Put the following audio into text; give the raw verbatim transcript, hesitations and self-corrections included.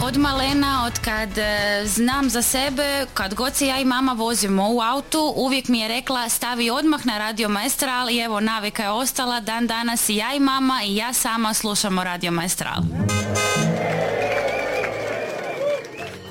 od malena, od kad e, znam za sebe, kad god se ja i mama vozimo u autu, uvijek mi je rekla stavi odmah na Radio Maestral i evo navika je ostala, dan danas i ja i mama i ja sama slušamo Radio Maestral.